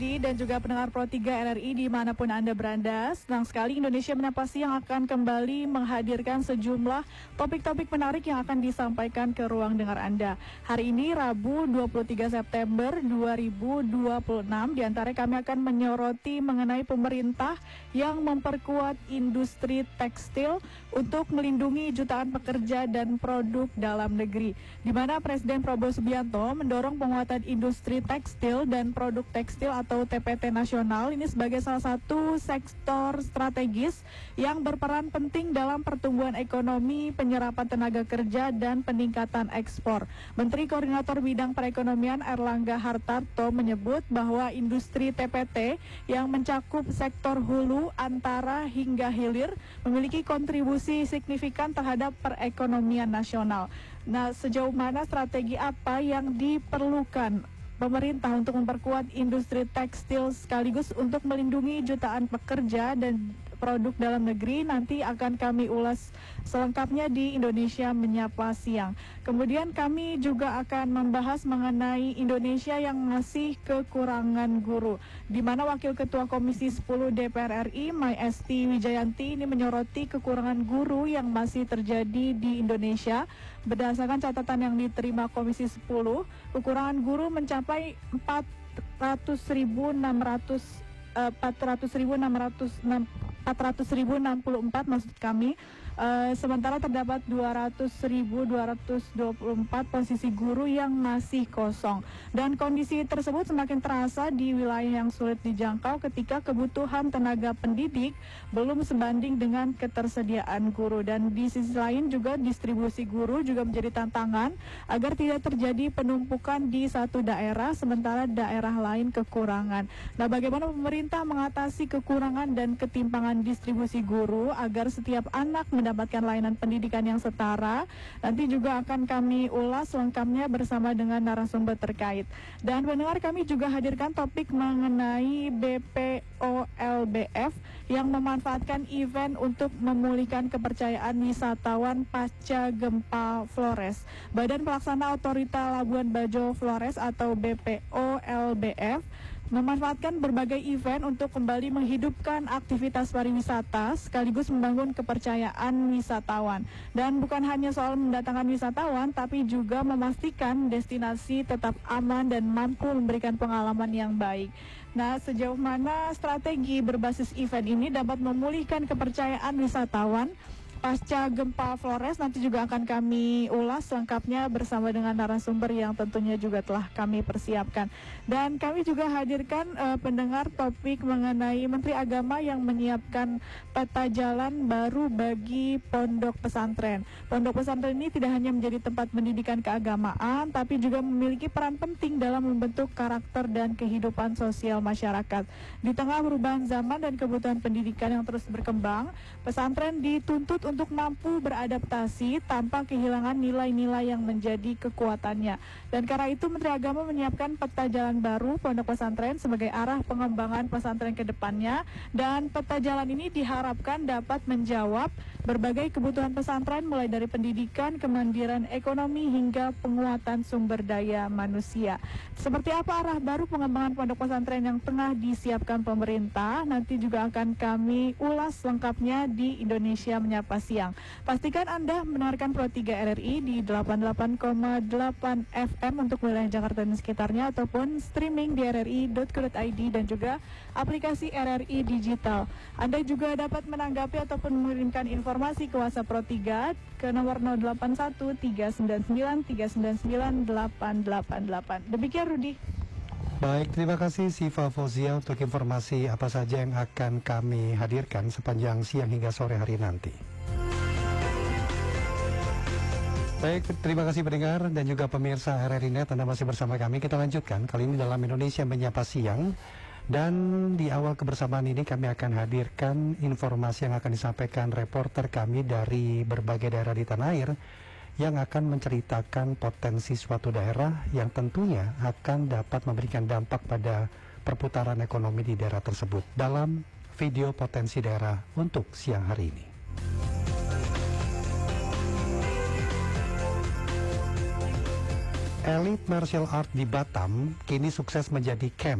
Dan juga pendengar Pro 3 RRI dimanapun Anda berada. Senang sekali Indonesia Menyapa Siang akan kembali menghadirkan sejumlah topik-topik menarik yang akan disampaikan ke ruang dengar Anda. Hari ini Rabu 23 September 2026, diantara kami akan menyoroti mengenai pemerintah yang memperkuat industri tekstil untuk melindungi jutaan pekerja dan produk dalam negeri, di mana Presiden Prabowo Subianto mendorong penguatan industri tekstil dan produk tekstil atau TPT nasional ini sebagai salah satu sektor strategis yang berperan penting dalam pertumbuhan ekonomi, penyerapan tenaga kerja, dan peningkatan ekspor. Menteri Koordinator Bidang Perekonomian Erlangga Hartarto menyebut bahwa industri TPT yang mencakup sektor hulu, antara, hingga hilir memiliki kontribusi signifikan terhadap perekonomian nasional. Nah, sejauh mana strategi apa yang diperlukan pemerintah untuk memperkuat industri tekstil sekaligus untuk melindungi jutaan pekerja dan produk dalam negeri, nanti akan kami ulas selengkapnya di Indonesia Menyapa Siang. Kemudian kami juga akan membahas mengenai Indonesia yang masih kekurangan guru, di mana Wakil Ketua Komisi 10 DPR RI, Mai Esti Wijayanti, ini menyoroti kekurangan guru yang masih terjadi di Indonesia. Berdasarkan catatan yang diterima Komisi 10, kekurangan guru mencapai 400.664 maksud kami, sementara terdapat 200.224 posisi guru yang masih kosong, dan kondisi tersebut semakin terasa di wilayah yang sulit dijangkau ketika kebutuhan tenaga pendidik belum sebanding dengan ketersediaan guru. Dan di sisi lain juga distribusi guru juga menjadi tantangan agar tidak terjadi penumpukan di satu daerah sementara daerah lain kekurangan. Nah, bagaimana pemerintah mengatasi kekurangan dan ketimpangan distribusi guru agar setiap anak mendapatkan layanan pendidikan yang setara? Nanti juga akan kami ulas lengkapnya bersama dengan narasumber terkait. Dan pendengar, kami juga hadirkan topik mengenai BPOLBF yang memanfaatkan event untuk memulihkan kepercayaan wisatawan pasca gempa Flores. Badan Pelaksana Otorita Labuan Bajo Flores atau BPOLBF memanfaatkan berbagai event untuk kembali menghidupkan aktivitas pariwisata sekaligus membangun kepercayaan wisatawan. Dan bukan hanya soal mendatangkan wisatawan, tapi juga memastikan destinasi tetap aman dan mampu memberikan pengalaman yang baik. Nah, sejauh mana strategi berbasis event ini dapat memulihkan kepercayaan wisatawan pasca gempa Flores, nanti juga akan kami ulas lengkapnya bersama dengan narasumber yang tentunya juga telah kami persiapkan. Dan kami juga hadirkan pendengar topik mengenai Menteri Agama yang menyiapkan peta jalan baru bagi pondok pesantren. Pondok pesantren ini tidak hanya menjadi tempat pendidikan keagamaan, tapi juga memiliki peran penting dalam membentuk karakter dan kehidupan sosial masyarakat. Di tengah perubahan zaman dan kebutuhan pendidikan yang terus berkembang, pesantren dituntut untuk mampu beradaptasi tanpa kehilangan nilai-nilai yang menjadi kekuatannya. Dan karena itu Menteri Agama menyiapkan peta jalan baru pondok pesantren sebagai arah pengembangan pesantren ke depannya, dan peta jalan ini diharapkan dapat menjawab berbagai kebutuhan pesantren mulai dari pendidikan, kemandirian ekonomi hingga penguatan sumber daya manusia. Seperti apa arah baru pengembangan pondok pesantren yang tengah disiapkan pemerintah? Nanti juga akan kami ulas lengkapnya di Indonesia Menyapa Siang. Pastikan Anda mendengarkan Pro 3 RRI di 88,8 FM untuk wilayah Jakarta dan sekitarnya, ataupun streaming di rri.co.id dan juga aplikasi RRI Digital. Anda juga dapat menanggapi ataupun mengirimkan informasi ke WhatsApp Pro 3 ke nomor 081399398888. Demikian Rudi. Baik, terima kasih Siva Fauzia untuk informasi apa saja yang akan kami hadirkan sepanjang siang hingga sore hari nanti. Baik, terima kasih pendengar dan juga pemirsa RRI Net, Anda masih bersama kami. Kita lanjutkan kali ini dalam Indonesia Menyapa Siang. Dan di awal kebersamaan ini kami akan hadirkan informasi yang akan disampaikan reporter kami dari berbagai daerah di tanah air yang akan menceritakan potensi suatu daerah yang tentunya akan dapat memberikan dampak pada perputaran ekonomi di daerah tersebut dalam video potensi daerah untuk siang hari ini. Elite martial art di Batam kini sukses menjadi camp